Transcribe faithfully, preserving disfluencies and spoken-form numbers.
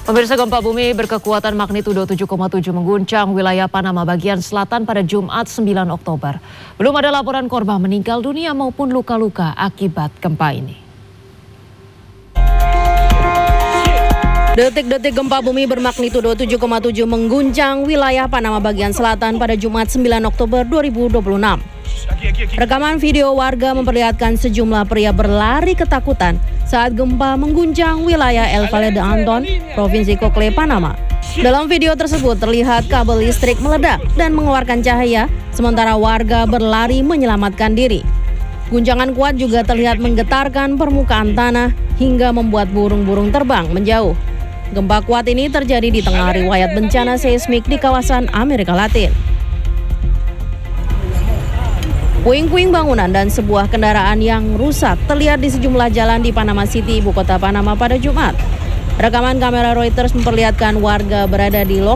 Pemirsa, gempa bumi berkekuatan magnitudo tujuh koma tujuh mengguncang wilayah Panama bagian selatan pada Jumat sembilan Oktober. Belum ada laporan korban meninggal dunia maupun luka-luka akibat gempa ini. Detik-detik gempa bumi bermagnitudo tujuh koma tujuh mengguncang wilayah Panama bagian selatan pada Jumat sembilan Oktober dua ribu dua puluh enam. Rekaman video warga memperlihatkan sejumlah pria berlari ketakutan saat gempa mengguncang wilayah El Valle de Anton, Provinsi Cocle, Panama. Dalam video tersebut terlihat kabel listrik meledak dan mengeluarkan cahaya, sementara warga berlari menyelamatkan diri. Guncangan kuat juga terlihat menggetarkan permukaan tanah hingga membuat burung-burung terbang menjauh. Gempa kuat ini terjadi di tengah riwayat bencana seismik di kawasan Amerika Latin. Puing-puing bangunan dan sebuah kendaraan yang rusak terlihat di sejumlah jalan di Panama City, ibu kota Panama pada Jumat. Rekaman kamera Reuters memperlihatkan warga berada di lokasi